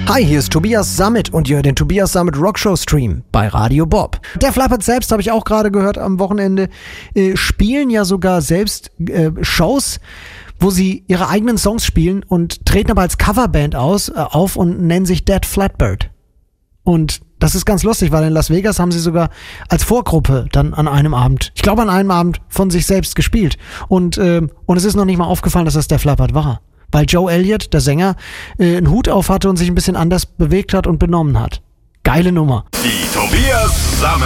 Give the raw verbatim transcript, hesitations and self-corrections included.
Hi, hier ist Tobias Sammet und ihr hört den Tobias Sammet Rockshow Stream bei Radio Bob. Def Leppard selbst, habe ich auch gerade gehört am Wochenende, äh, spielen ja sogar selbst äh, Shows, wo sie ihre eigenen Songs spielen und treten aber als Coverband aus, äh, auf und nennen sich Dead Flatbird. Und das ist ganz lustig, weil in Las Vegas haben sie sogar als Vorgruppe dann an einem Abend, ich glaube an einem Abend, von sich selbst gespielt. Und, äh, und es ist noch nicht mal aufgefallen, dass das Def Leppard war. Weil Joe Elliott, der Sänger, äh, einen Hut auf hatte und sich ein bisschen anders bewegt hat und benommen hat. Geile Nummer. Die Tobias Sammet